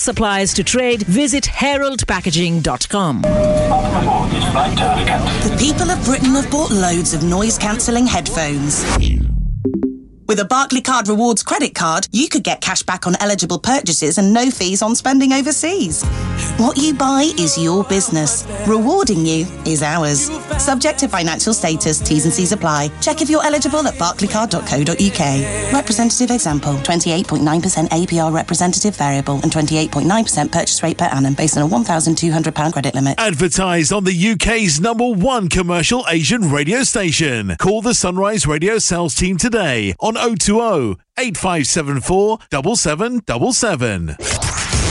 supplies to trade, visit heraldpackaging.com. The people of Britain have bought loads of noise-cancelling headphones. With a Barclaycard Rewards credit card, you could get cash back on eligible purchases and no fees on spending overseas. What you buy is your business. Rewarding you is ours. Subject to financial status, T's and C's apply. Check if you're eligible at barclaycard.co.uk. Representative example, 28.9% APR representative variable and 28.9% purchase rate per annum based on a £1,200 credit limit. Advertised on the UK's #1 commercial Asian radio station. Call the Sunrise Radio sales team today on 020 8574 7777.